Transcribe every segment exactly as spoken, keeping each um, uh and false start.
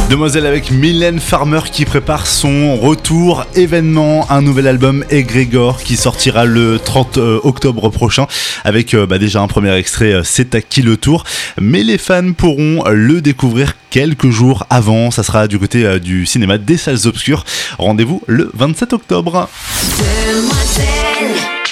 Demoiselle avec Mylène Farmer qui prépare son retour événement, un nouvel album Egrégore qui sortira le trente octobre prochain avec euh, bah déjà un premier extrait, euh, C'est à qui le tour, mais les fans pourront le découvrir quelques jours avant, ça sera du côté euh, du cinéma des Salles Obscures. Rendez-vous le vingt-sept octobre. Demoiselle.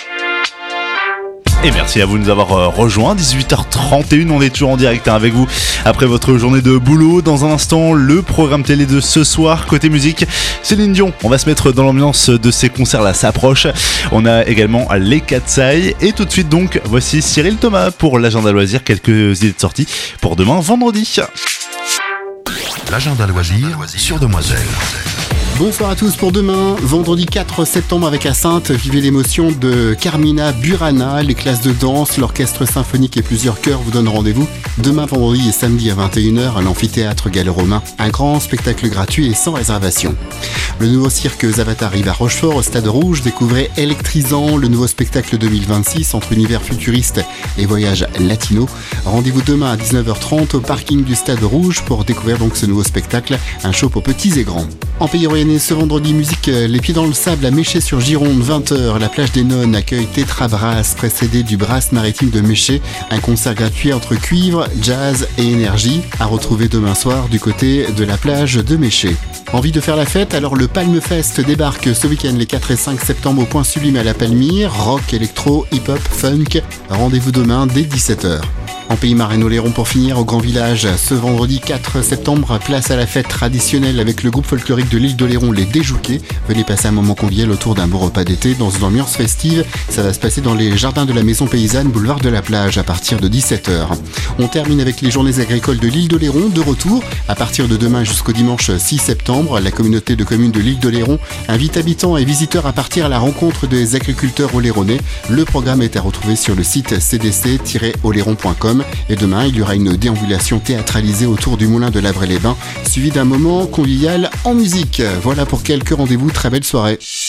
Et merci à vous de nous avoir rejoints. dix-huit heures trente et une, on est toujours en direct hein, avec vous après votre journée de boulot. Dans un instant, le programme télé de ce soir. Côté musique, Céline Dion. On va se mettre dans l'ambiance de ces concerts-là, ça approche. On a également les Katsai. Et tout de suite donc, voici Cyril Thomas pour l'agenda loisir. Quelques idées de sortie pour demain, vendredi. L'agenda loisir sur Demoiselle. Bonsoir à tous pour demain, vendredi quatre septembre avec à Saintes, vivez l'émotion de Carmina Burana, les classes de danse, l'orchestre symphonique et plusieurs chœurs vous donnent rendez-vous demain vendredi et samedi à vingt et une heures à l'amphithéâtre gallo-romain, un grand spectacle gratuit et sans réservation. Le nouveau cirque Zavatar arrive à Rochefort au Stade Rouge, découvrez Électrisant, le nouveau spectacle deux mille vingt-six entre univers futuriste et voyage latino. Rendez-vous demain à dix-neuf heures trente au parking du Stade Rouge pour découvrir donc ce nouveau spectacle, un show pour petits et grands. En Pays Royannais, ce vendredi, musique Les Pieds dans le Sable à Méché sur Gironde, vingt heures. La plage des Nonnes accueille Tetra Brass, précédé du Brass maritime de Méché. Un concert gratuit entre cuivre, jazz et énergie, à retrouver demain soir du côté de la plage de Méché. Envie de faire la fête? Alors le Palmefest débarque ce week-end les quatre et cinq septembre au Point Sublime à la Palmyre. Rock, électro, hip-hop, funk. Rendez-vous demain dès dix-sept heures. En Pays Marais-Oléron pour finir au Grand Village, ce vendredi quatre septembre, place à la fête traditionnelle avec le groupe folklorique de l'île d'Oléron, les Déjouqués. Venez passer un moment convivial autour d'un beau repas d'été dans une ambiance festive. Ça va se passer dans les jardins de la Maison Paysanne, boulevard de la Plage, à partir de dix-sept heures. On termine avec les journées agricoles de l'île d'Oléron, de retour. À partir de demain jusqu'au dimanche six septembre, la communauté de communes de l'île d'Oléron invite habitants et visiteurs à partir à la rencontre des agriculteurs oléronais. Le programme est à retrouver sur le site c d c tiret oléron point com. Et demain, il y aura une déambulation théâtralisée autour du moulin de Lavray-les-Bains, suivi d'un moment convivial en musique. Voilà pour quelques rendez-vous, très belle soirée.